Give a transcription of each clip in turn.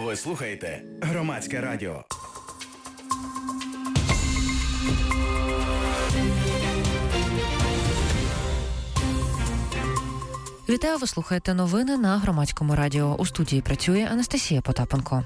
Ви слухаєте Громадське радіо. Вітаю, ви слухаєте новини на Громадському радіо. У студії працює Анастасія Потапенко.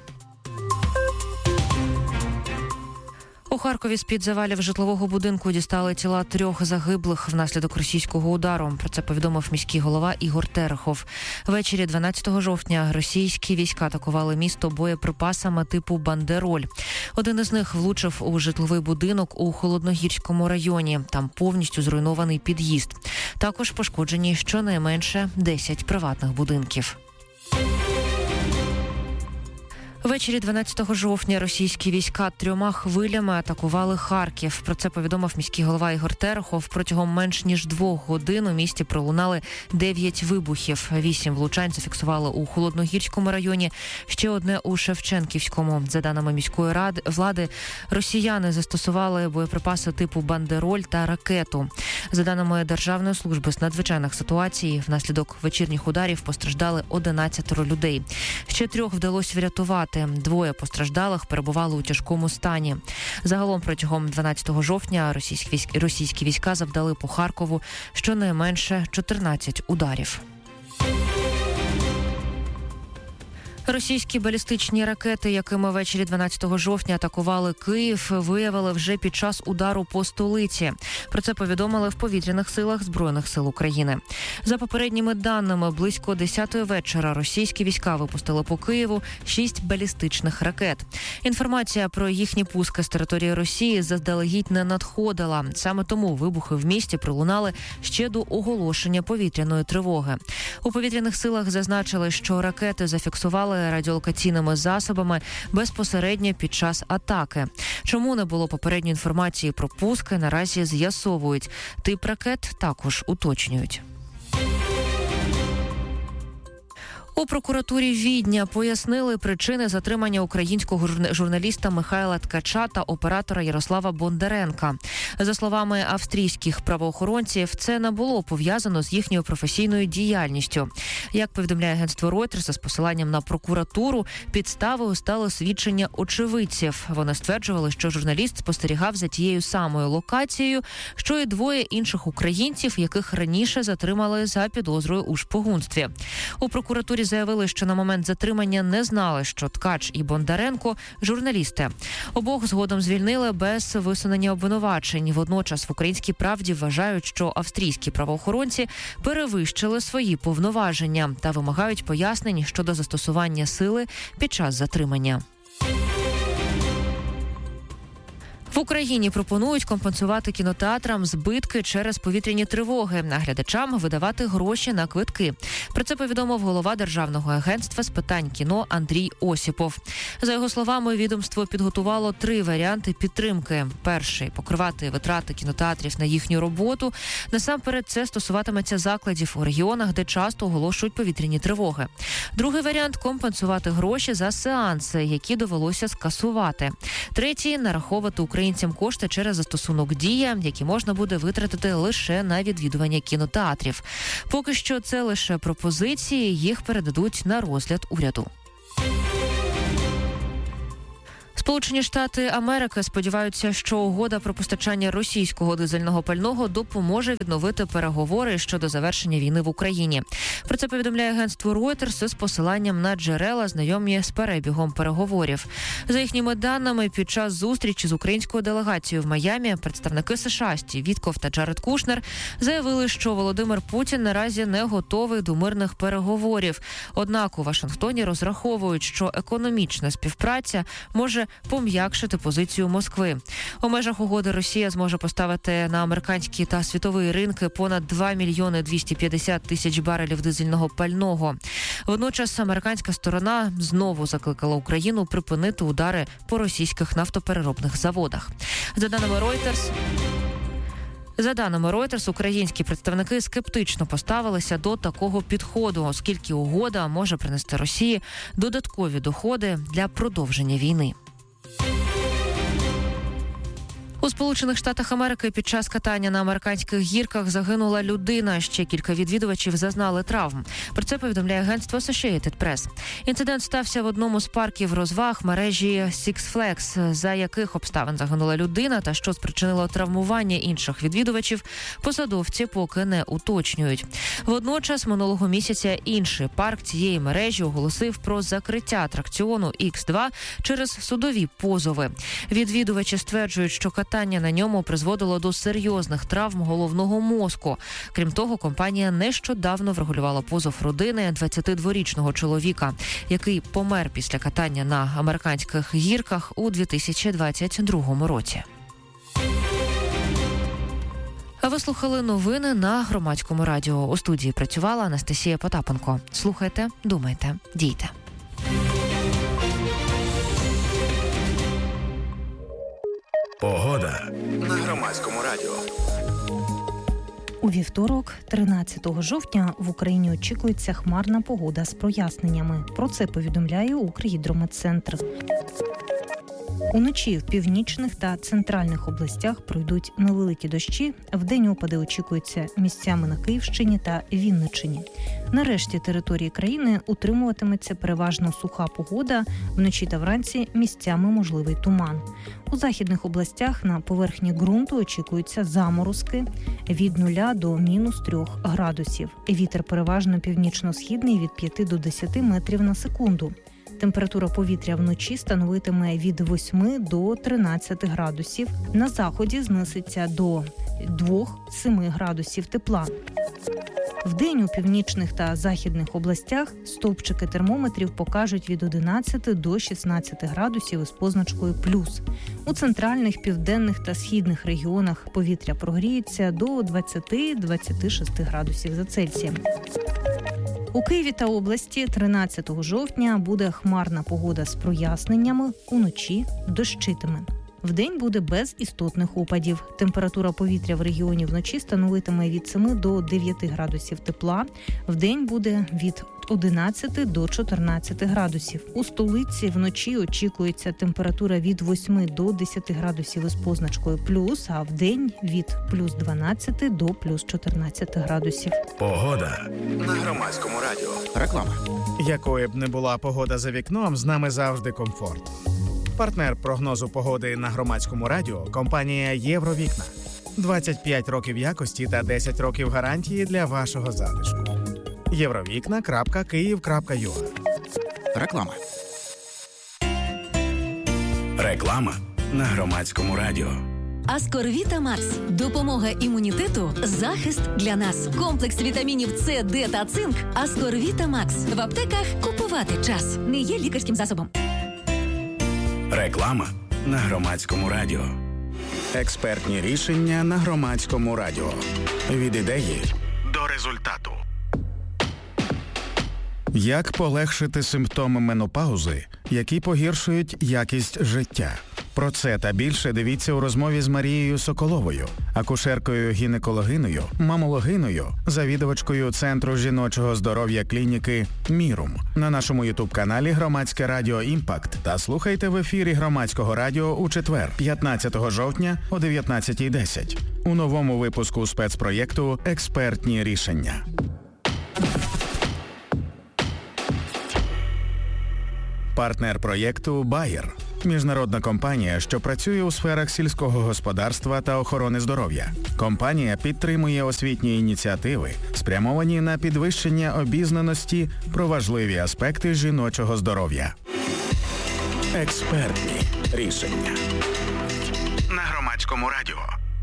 У Харкові з-під завалів житлового будинку дістали тіла 3 загиблих внаслідок російського удару. Про це повідомив міський голова Ігор Терехов. Ввечері 12 жовтня російські війська атакували місто боєприпасами типу «Бандероль». Один із них влучив у житловий будинок у Холодногірському районі. Там повністю зруйнований під'їзд. Також пошкоджені щонайменше 10 приватних будинків. Ввечері 12 жовтня російські війська 3 хвилями атакували Харків. Про це повідомив міський голова Ігор Терехов. Протягом менш ніж 2 годин у місті пролунали 9 вибухів. 8 влучань зафіксували у Холодногірському районі, ще одне у Шевченківському. За даними міської влади, росіяни застосували боєприпаси типу «Бандероль» та ракету. За даними Державної служби з надзвичайних ситуацій, внаслідок вечірніх ударів постраждали 11 людей. Ще 3 вдалося врятувати. 2 постраждалих перебували у тяжкому стані. Загалом протягом 12 жовтня російські війська завдали по Харкову щонайменше 14 ударів. Російські балістичні ракети, якими ввечері 12 жовтня атакували Київ, виявили вже під час удару по столиці. Про це повідомили в повітряних силах Збройних сил України. За попередніми даними, близько 10-ї вечора російські війська випустили по Києву 6 балістичних ракет. Інформація про їхні пуски з території Росії заздалегідь не надходила. Саме тому вибухи в місті пролунали ще до оголошення повітряної тривоги. У повітряних силах зазначили, що ракети зафіксували радіолокаційними засобами безпосередньо під час атаки. Чому не було попередньої інформації про пуски, наразі з'ясовують. Тип ракет також уточнюють. У прокуратурі Відня пояснили причини затримання українського журналіста Михайла Ткача та оператора Ярослава Бондаренка. За словами австрійських правоохоронців, це не було пов'язано з їхньою професійною діяльністю. Як повідомляє агентство Reuters з посиланням на прокуратуру, підставою стало свідчення очевидців. Вони стверджували, що журналіст спостерігав за тією самою локацією, що і 2 інших українців, яких раніше затримали за підозрою у шпигунстві. У прокуратурі заявили, що на момент затримання не знали, що Ткач і Бондаренко – журналісти. Обох згодом звільнили без висунення обвинувачень. Водночас в «Українській правді» вважають, що австрійські правоохоронці перевищили свої повноваження та вимагають пояснень щодо застосування сили під час затримання. В Україні пропонують компенсувати кінотеатрам збитки через повітряні тривоги, а глядачам видавати гроші на квитки. Про це повідомив голова Державного агентства з питань кіно Андрій Осіпов. За його словами, відомство підготувало 3 варіанти підтримки. Перший – покривати витрати кінотеатрів на їхню роботу. Насамперед, це стосуватиметься закладів у регіонах, де часто оголошують повітряні тривоги. Другий варіант – компенсувати гроші за сеанси, які довелося скасувати. Третій – нараховувати українцям кошти через застосунок «Дія», які можна буде витратити лише на відвідування кінотеатрів. Поки що це лише пропозиції, їх передадуть на розгляд уряду. Сполучені Штати Америки сподіваються, що угода про постачання російського дизельного пального допоможе відновити переговори щодо завершення війни в Україні. Про це повідомляє агентство Reuters з посиланням на джерела, знайомі з перебігом переговорів. За їхніми даними, під час зустрічі з українською делегацією в Майамі представники США Стів Вітков та Джаред Кушнер заявили, що Володимир Путін наразі не готовий до мирних переговорів. Однак у Вашингтоні розраховують, що економічна співпраця може пом'якшити позицію Москви. У межах угоди Росія зможе поставити на американські та світові ринки понад 2 мільйони 250 тисяч барелів дизельного пального. Водночас американська сторона знову закликала Україну припинити удари по російських нафтопереробних заводах. За даними Reuters, українські представники скептично поставилися до такого підходу, оскільки угода може принести Росії додаткові доходи для продовження війни. У Сполучених Штатах Америки під час катання на американських гірках загинула людина. Ще кілька відвідувачів зазнали травм. Про це повідомляє агентство Associated Press. Інцидент стався в одному з парків розваг мережі Six Flags, за яких обставин загинула людина та що спричинило травмування інших відвідувачів, посадовці поки не уточнюють. Водночас минулого місяця інший парк цієї мережі оголосив про закриття атракціону X2 через судові позови. Відвідувачі стверджують, що катання на ньому призводило до серйозних травм головного мозку. Крім того, компанія нещодавно врегулювала позов родини 22-річного чоловіка, який помер після катання на американських гірках у 2022 році. А ви слухали новини на Громадському радіо. У студії працювала Анастасія Потапенко. Слухайте, думайте, дійте. Погода на Громадському радіо. У вівторок, 13 жовтня, в Україні очікується хмарна погода з проясненнями. Про це повідомляє Укргідрометцентр. Уночі в північних та центральних областях пройдуть невеликі дощі. Вдень опади очікуються місцями на Київщині та Вінниччині. На решті території країни утримуватиметься переважно суха погода. Вночі та вранці місцями можливий туман. У західних областях на поверхні ґрунту очікуються заморозки від 0 до мінус 3 градусів. Вітер переважно північно-східний від 5 до 10 метрів на секунду. Температура повітря вночі становитиме від 8 до 13 градусів. На заході знизиться до 2-7 градусів тепла. Вдень у північних та західних областях стовпчики термометрів покажуть від 11 до 16 градусів із позначкою плюс. У центральних, південних та східних регіонах повітря прогріється до 20-26 градусів за Цельсієм. У Києві та області 13 жовтня буде хмарна погода з проясненнями, уночі дощитиме. Вдень буде без істотних опадів. Температура повітря в регіоні вночі становитиме від 7 до 9 градусів тепла. Вдень буде від 11 до 14 градусів. У столиці вночі очікується температура від 8 до 10 градусів із позначкою плюс, а вдень від плюс 12 до плюс 14 градусів. Погода на Громадському радіо. Реклама. Якою б не була погода за вікном, з нами завжди комфорт. Партнер прогнозу погоди на Громадському радіо – компанія «Євровікна». 25 років якості та 10 років гарантії для вашого затишку. Євровікна.Київ.ua. Реклама. Реклама на Громадському радіо. Аскорвіта Макс. Допомога імунітету, захист для нас. Комплекс вітамінів С, Д та цинк. Аскорвіта Макс. В аптеках купувати час. Не є лікарським засобом. Реклама на Громадському радіо. Експертні рішення на Громадському радіо. Від ідеї до результату. Як полегшити симптоми менопаузи, які погіршують якість життя? Про це та більше дивіться у розмові з Марією Соколовою, акушеркою-гінекологиною, мамологиною, завідувачкою Центру жіночого здоров'я клініки «Мірум» на нашому ютуб-каналі «Громадське радіо Імпакт» та слухайте в ефірі Громадського радіо у четвер, 15 жовтня о 19:10 у новому випуску спецпроєкту «Експертні рішення». Партнер проєкту «Bayer» – міжнародна компанія, що працює у сферах сільського господарства та охорони здоров'я. Компанія підтримує освітні ініціативи, спрямовані на підвищення обізнаності про важливі аспекти жіночого здоров'я. Експертні рішення на Громадському радіо.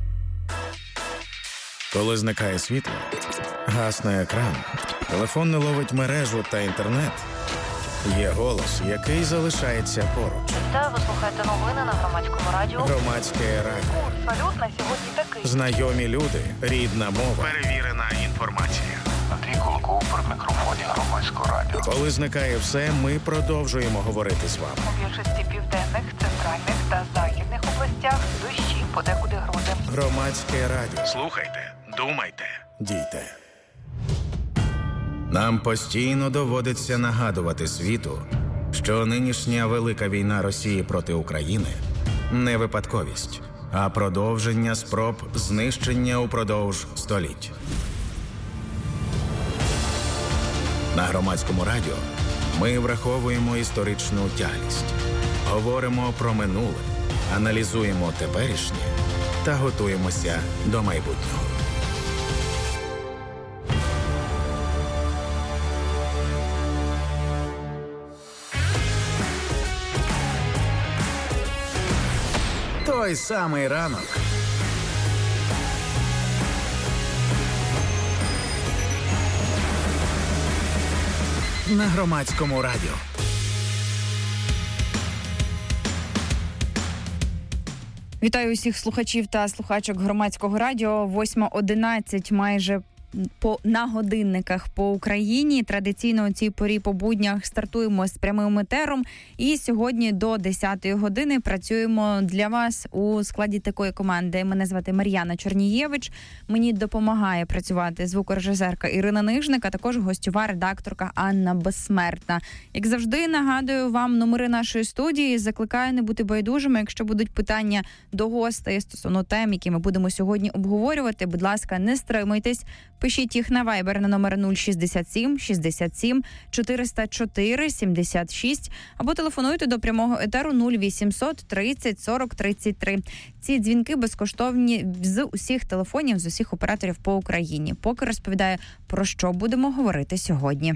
Коли зникає світло, гасне екран, телефон не ловить мережу та інтернет, є голос, який залишається поруч. Та ви слухаєте новини на Громадському радіо. Громадське радіо. Салют на сьогодні такий. Знайомі люди, рідна мова. Перевірена інформація. Андрій Кулаков при мікрофоні Громадського радіо. Коли зникає все, ми продовжуємо говорити з вами. У більшості південних, центральних та західних областях дощі, подекуди грози. Громадське радіо. Слухайте, думайте, Дійте. Нам постійно доводиться нагадувати світу, що нинішня велика війна Росії проти України – не випадковість. а продовження спроб знищення упродовж століть. На Громадському радіо ми враховуємо історичну тяглість, говоримо про минуле, аналізуємо теперішнє та готуємося до майбутнього. Той самий ранок. На Громадському радіо. Вітаю усіх слухачів та слухачок Громадського радіо. 8:11 майже на годинниках по Україні. Традиційно у цій порі по буднях стартуємо з прямим етером. І сьогодні до 10-ї години працюємо для вас у складі такої команди. Мене звати Мар'яна Чернієвич. Мені допомагає працювати звукорежисерка Ірина Нижник, а також гостьова редакторка Анна Безсмертна. Як завжди, нагадую вам номери нашої студії. Закликаю не бути байдужими. Якщо будуть питання до гостей стосовно тем, які ми будемо сьогодні обговорювати, будь ласка, не стримуйтесь. Пишіть їх на Viber на номер 067 67 404 76 або телефонуйте до прямого етеру 0800 30 40 33. Ці дзвінки безкоштовні з усіх телефонів, з усіх операторів по Україні. Поки розповідаю, про що будемо говорити сьогодні.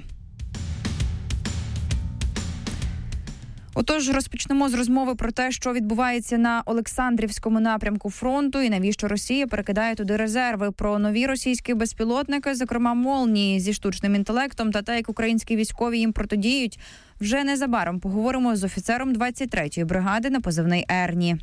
Отож, розпочнемо з розмови про те, що відбувається на Олександрівському напрямку фронту і навіщо Росія перекидає туди резерви. Про нові російські безпілотники, зокрема «Молнії» зі штучним інтелектом та те, як українські військові їм протидіють, вже незабаром поговоримо з офіцером 23-ї бригади на позивний «Ерні».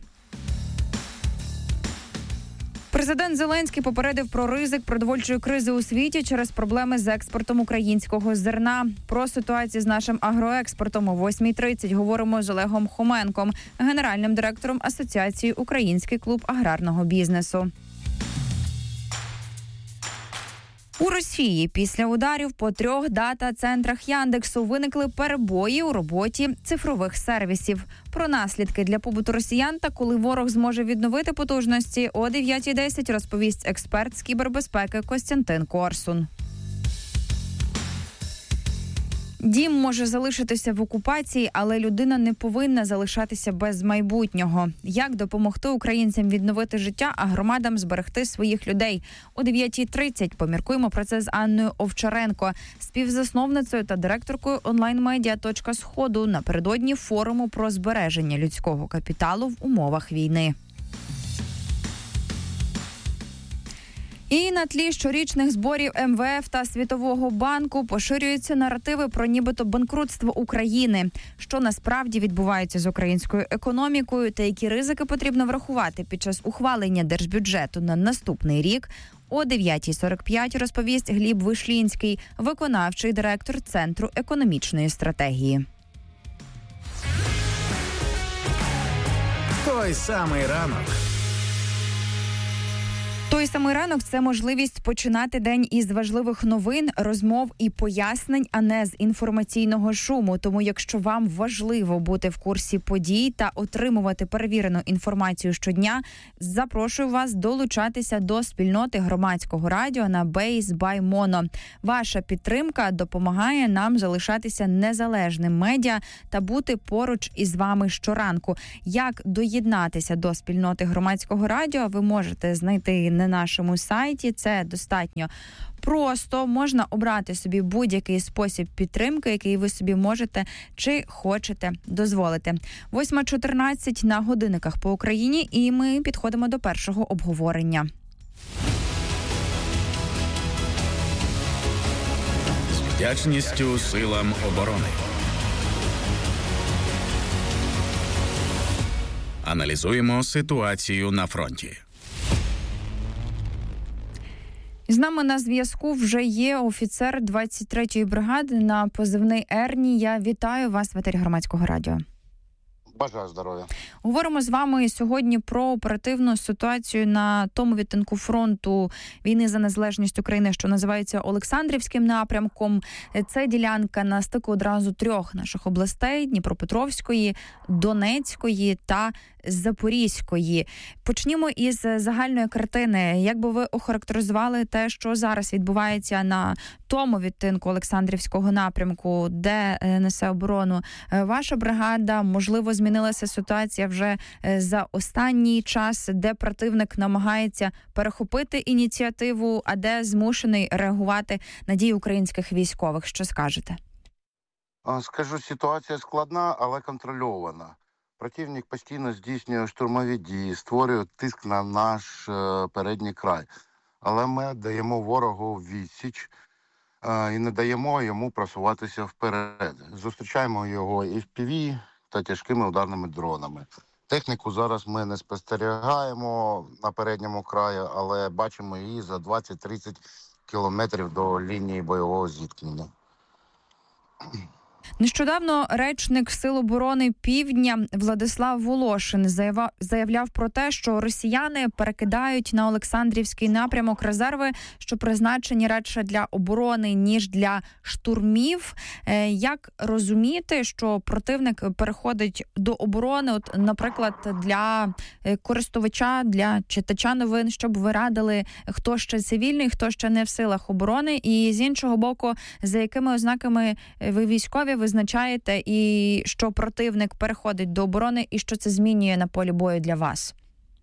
Президент Зеленський попередив про ризик продовольчої кризи у світі через проблеми з експортом українського зерна. Про ситуацію з нашим агроекспортом о 8:30 говоримо з Олегом Хоменком, генеральним директором Асоціації «Український клуб аграрного бізнесу». У Росії після ударів по 3 дата-центрах Яндексу виникли перебої у роботі цифрових сервісів. Про наслідки для побуту росіян та коли ворог зможе відновити потужності о 9:10 розповість експерт з кібербезпеки Костянтин Корсун. Дім може залишитися в окупації, але людина не повинна залишатися без майбутнього. Як допомогти українцям відновити життя, а громадам зберегти своїх людей? О 9:30 поміркуємо про це з Анною Овчаренко, співзасновницею та директоркою онлайн-медіа «Точка Сходу» напередодні форуму про збереження людського капіталу в умовах війни. І на тлі щорічних зборів МВФ та Світового банку поширюються наративи про нібито банкрутство України. Що насправді відбувається з українською економікою та які ризики потрібно врахувати під час ухвалення держбюджету на наступний рік, о 9:45 розповість Гліб Вишлінський, виконавчий директор Центру економічної стратегії. Той самий ранок. Той самий ранок – це можливість починати день із важливих новин, розмов і пояснень, а не з інформаційного шуму. Тому якщо вам важливо бути в курсі подій та отримувати перевірену інформацію щодня, запрошую вас долучатися до спільноти Громадського радіо на Base by Mono. Ваша підтримка допомагає нам залишатися незалежним медіа та бути поруч із вами щоранку. Як доєднатися до спільноти Громадського радіо, ви можете знайти на нашому сайті. Це достатньо просто. Можна обрати собі будь-який спосіб підтримки, який ви собі можете чи хочете дозволити. 8:14 на годинниках по Україні, і ми підходимо до першого обговорення. З вдячністю силам оборони. Аналізуємо ситуацію на фронті. З нами на зв'язку вже є офіцер 23-ї бригади на позивний «Ерні». Я вітаю вас в етері Громадського радіо. Бажаю здоров'я. Говоримо з вами сьогодні про оперативну ситуацію на тому відтинку фронту війни за незалежність України, що називається Олександрівським напрямком. Це ділянка на стику одразу 3 наших областей – Дніпропетровської, Донецької та Запорізької. Почнімо із загальної картини. Як би ви охарактеризували те, що зараз відбувається на тому відтинку Олександрівського напрямку, де несе оборону ваша бригада? Можливо, змінилася ситуація вже за останній час, де противник намагається перехопити ініціативу, а де змушений реагувати на дії українських військових? Що скажете? Скажу, ситуація складна, але контрольована. Противник постійно здійснює штурмові дії, створює тиск на наш передній край. Але ми даємо ворогу відсіч і не даємо йому просуватися вперед. Зустрічаємо його і FPV та тяжкими ударними дронами. Техніку зараз ми не спостерігаємо на передньому краї, але бачимо її за 20-30 кілометрів до лінії бойового зіткнення. Нещодавно речник Сил оборони Півдня Владислав Волошин заявляв про те, що росіяни перекидають на Олександрівський напрямок резерви, що призначені радше для оборони, ніж для штурмів. Як розуміти, що противник переходить до оборони, от, наприклад, для користувача, для читача новин, щоб ви радили, хто ще цивільний, хто ще не в силах оборони, і з іншого боку, за якими ознаками ви військові визначаєте, і що противник переходить до оборони, і що це змінює на полі бою для вас?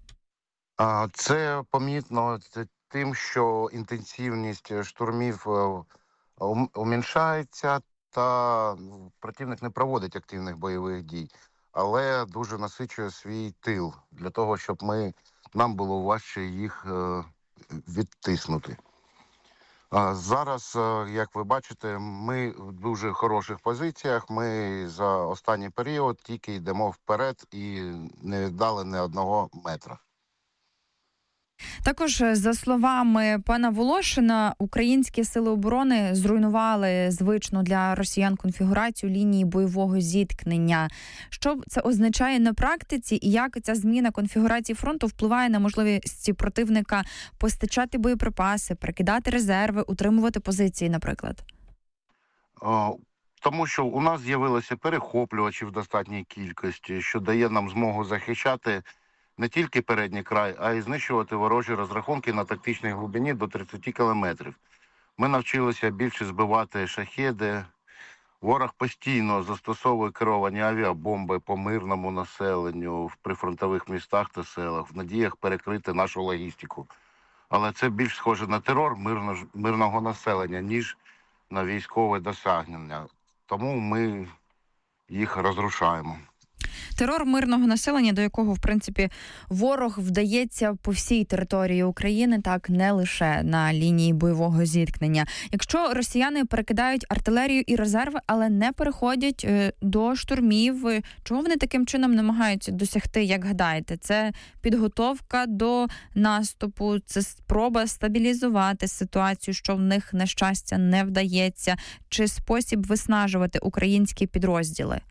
Це помітно тим, що інтенсивність штурмів уміншається, та противник не проводить активних бойових дій, але дуже насичує свій тил для того, щоб нам було важче їх відтиснути. Зараз, як ви бачите, ми в дуже хороших позиціях. Ми за останній період тільки йдемо вперед і не віддали ні одного метра. Також, за словами пана Волошина, українські сили оборони зруйнували звичну для росіян конфігурацію лінії бойового зіткнення. Що це означає на практиці і як ця зміна конфігурації фронту впливає на можливість противника постачати боєприпаси, перекидати резерви, утримувати позиції, наприклад? Тому що у нас з'явилися перехоплювачі в достатній кількості, що дає нам змогу захищати не тільки передній край, а й знищувати ворожі розрахунки на тактичній глибині до 30 кілометрів. Ми навчилися більше збивати шахеди. Ворог постійно застосовує керовані авіабомби по мирному населенню в прифронтових містах та селах в надіях перекрити нашу логістику. Але це більш схоже на терор мирного населення, ніж на військове досягнення. Тому ми їх розрушаємо. Терор мирного населення, до якого, в принципі, ворог вдається по всій території України, так, не лише на лінії бойового зіткнення. Якщо росіяни перекидають артилерію і резерви, але не переходять до штурмів, чого вони таким чином намагаються досягти, як гадаєте? Це підготовка до наступу, це спроба стабілізувати ситуацію, що в них, на щастя, не вдається, чи спосіб виснажувати українські підрозділи?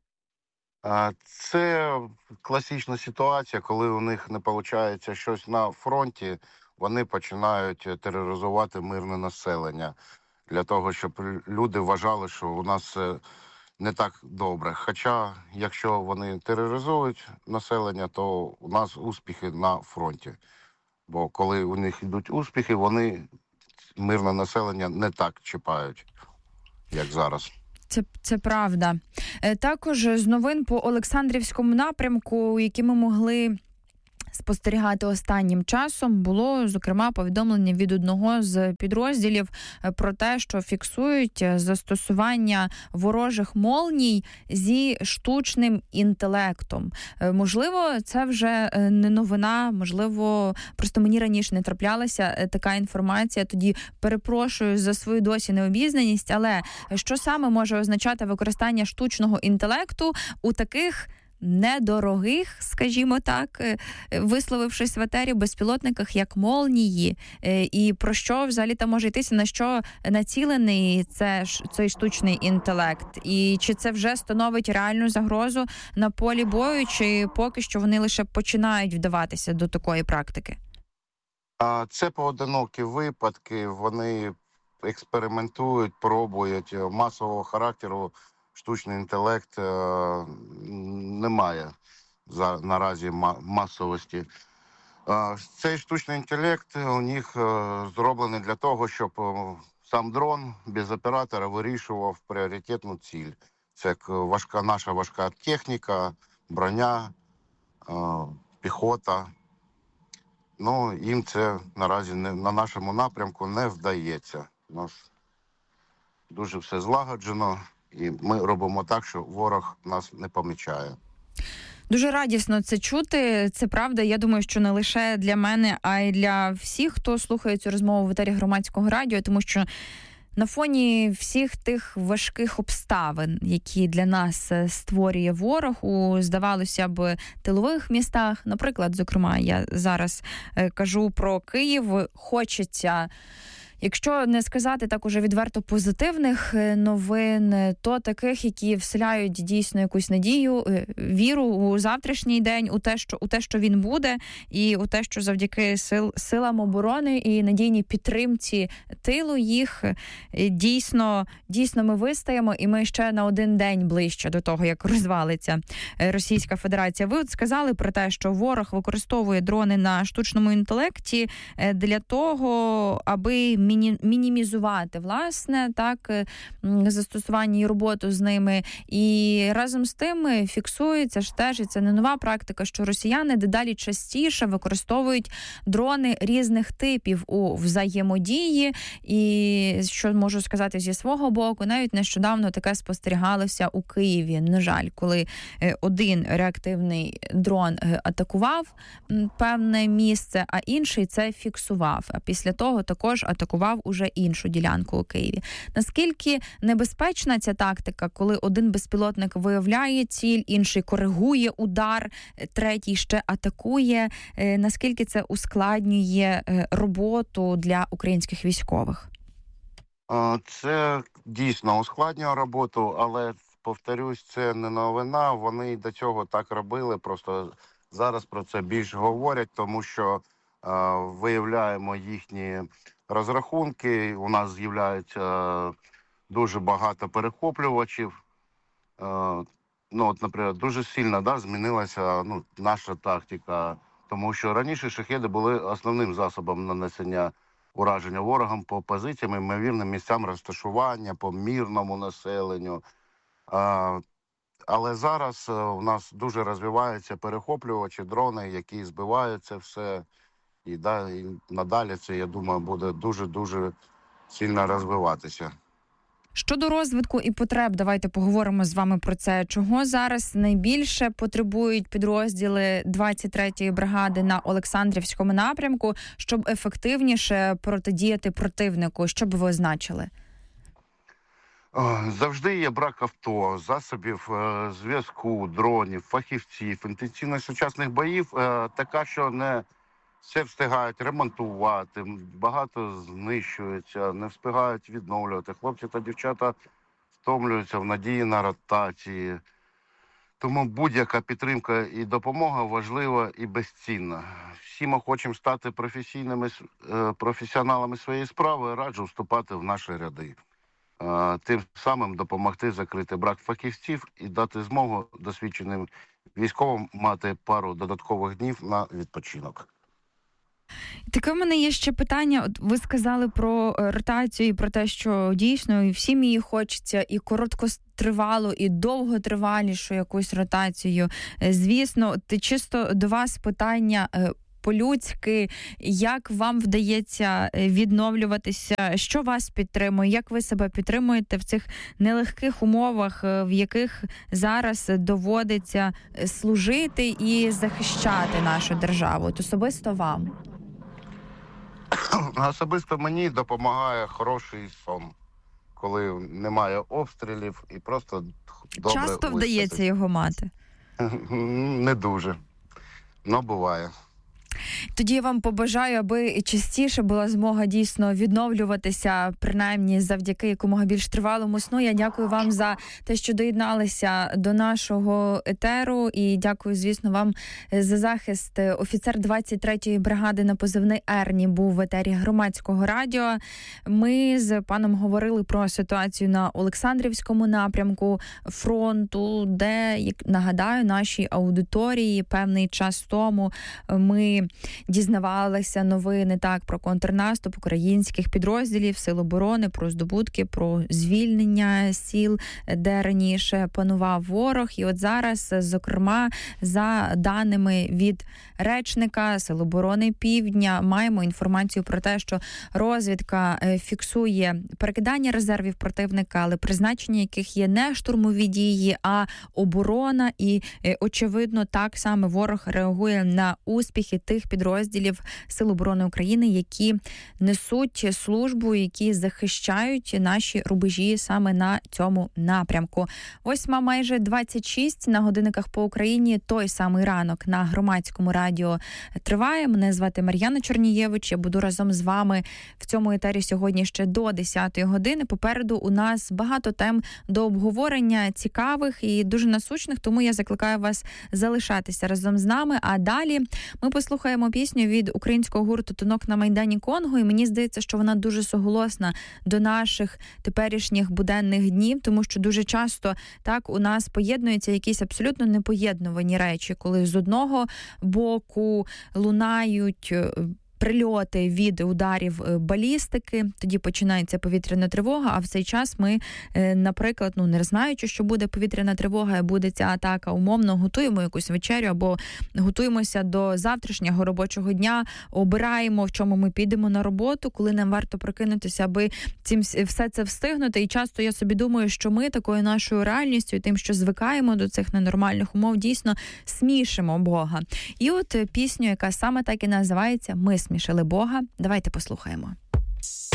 Це класична ситуація, коли у них не виходить щось на фронті, вони починають тероризувати мирне населення для того, щоб люди вважали, що у нас все не так добре. Хоча, якщо вони тероризують населення, то у нас успіхи на фронті. Бо коли у них йдуть успіхи, вони мирне населення не так чіпають, як зараз. Це правда. Також з новин по Олександрівському напрямку, які ми могли спостерігати останнім часом, було, зокрема, повідомлення від одного з підрозділів про те, що фіксують застосування ворожих молній зі штучним інтелектом. Можливо, це вже не новина, можливо, просто мені раніше не траплялася така інформація, тоді перепрошую за свою досі необізнаність, але що саме може означати використання штучного інтелекту у таких недорогих, скажімо так, висловившись в етері, безпілотниках, як молнії, і про що взагалі там може йтися, на що націлений цей штучний інтелект, і чи це вже становить реальну загрозу на полі бою, чи поки що вони лише починають вдаватися до такої практики? Це поодинокі випадки, вони експериментують, пробують, масового характеру штучний інтелект немає. наразі масовості. Цей штучний інтелект у них зроблений для того, щоб сам дрон без оператора вирішував пріоритетну ціль. Це наша важка техніка, броня, піхота. Їм це наразі на нашому напрямку не вдається. У нас дуже все злагоджено, і ми робимо так, що ворог нас не помічає. Дуже радісно це чути. Це правда. Я думаю, що не лише для мене, а й для всіх, хто слухає цю розмову в етері Громадського радіо, тому що на фоні всіх тих важких обставин, які для нас створює ворог у, здавалося б, тилових містах, наприклад, зокрема, я зараз кажу про Київ, хочеться, якщо не сказати так уже відверто позитивних новин, то таких, які вселяють дійсно якусь надію, віру у завтрашній день, у те, що він буде, і у те, що завдяки силам оборони і надійній підтримці тилу їх дійсно ми вистоїмо, і ми ще на один день ближче до того, як розвалиться Російська Федерація. Ви от сказали про те, що ворог використовує дрони на штучному інтелекті для того, аби мінімізувати, власне, так, застосування і роботу з ними. І разом з тим фіксується ж теж, і це не нова практика, що росіяни дедалі частіше використовують дрони різних типів у взаємодії. І, що можу сказати зі свого боку, навіть нещодавно таке спостерігалося у Києві. На жаль, коли один реактивний дрон атакував певне місце, а інший це фіксував. А після того також атакував уже іншу ділянку у Києві. Наскільки небезпечна ця тактика, коли один безпілотник виявляє ціль, інший коригує удар, третій ще атакує? Наскільки це ускладнює роботу для українських військових? Це дійсно ускладнює роботу, але, повторюсь, це не новина. Вони до цього так робили, просто зараз про це більш говорять, тому що виявляємо їхні розрахунки, у нас з'являється дуже багато перехоплювачів. Наприклад, дуже сильно змінилася наша тактика, тому що раніше шахеди були основним засобом нанесення ураження ворогам по позиціям, ймовірним місцям розташування, по мирному населенню. Але зараз у нас дуже розвиваються перехоплювачі, дрони, які збивають це все. І надалі це, я думаю, буде дуже-дуже сильно розвиватися. Щодо розвитку і потреб, давайте поговоримо з вами про це. Чого зараз найбільше потребують підрозділи 23-ї бригади на Олександрівському напрямку, щоб ефективніше протидіяти противнику? Що б ви означили? Завжди є брак авто, засобів зв'язку, дронів, фахівців. Інтенсивність сучасних боїв така, що не все встигають ремонтувати, багато знищується, не встигають відновлювати. Хлопці та дівчата втомлюються в надії на ротації. Тому будь-яка підтримка і допомога важлива і безцінна. Всі ми хочемо стати професіоналами своєї справи, раджу вступати в наші ряди. Тим самим допомогти закрити брак фахівців і дати змогу досвідченим військовим мати пару додаткових днів на відпочинок. Таке в мене є ще питання. От ви сказали про ротацію і про те, що дійсно і всім її хочеться, і короткотривалу, і довготривалішу якусь ротацію. Звісно, чисто до вас питання по-людськи, як вам вдається відновлюватися, що вас підтримує, як ви себе підтримуєте в цих нелегких умовах, в яких зараз доводиться служити і захищати нашу державу, от особисто вам? Особисто мені допомагає хороший сон, коли немає обстрілів і просто добре Часто виспатись. вдається його мати? Не дуже, але буває. Тоді я вам побажаю, аби частіше була змога дійсно відновлюватися, принаймні завдяки якомога більш тривалому сну. Я дякую вам за те, що доєдналися до нашого етеру, і дякую, звісно, вам за захист. Офіцер 23-ї бригади на позивний Ерні був в етері Громадського радіо. Ми з паном говорили про ситуацію на Олександрівському напрямку фронту, де, як нагадаю, нашій аудиторії певний час тому ми дізнавалися новини про контрнаступ українських підрозділів Сил оборони, про здобутки, про звільнення сіл, де раніше панував ворог. І от зараз, зокрема, за даними від речника Сил оборони Півдня, маємо інформацію про те, що розвідка фіксує перекидання резервів противника, але призначення яких є не штурмові дії, а оборона. І, очевидно, так саме ворог реагує на успіхи тих підрозділів Сил оборони України, які несуть службу, які захищають наші рубежі саме на цьому напрямку. 8 майже 26 на годинниках по Україні. Той самий ранок на Громадському радіо триває. Мене звати Мар'яна Чернієвич. Я буду разом з вами в цьому етері сьогодні ще до 10-ї години. Попереду у нас багато тем до обговорення, цікавих і дуже насущних, тому я закликаю вас залишатися разом з нами. А далі ми послухаємо пісню від українського гурту «Тонок на Майдані Конго», і мені здається, що вона дуже суголосна до наших теперішніх буденних днів, тому що дуже часто так у нас поєднуються якісь абсолютно непоєднувані речі, коли з одного боку лунають прильоти від ударів балістики, тоді починається повітряна тривога, а в цей час ми, наприклад, не знаючи, що буде повітряна тривога і буде ця атака, умовно готуємо якусь вечерю або готуємося до завтрашнього робочого дня, обираємо, в чому ми підемо на роботу, коли нам варто прокинутися, аби все це встигнути. І часто я собі думаю, що ми такою нашою реальністю і тим, що звикаємо до цих ненормальних умов, дійсно смішимо Бога. І от пісню, яка саме так і називається «Ми смішили Бога». Давайте послухаємо.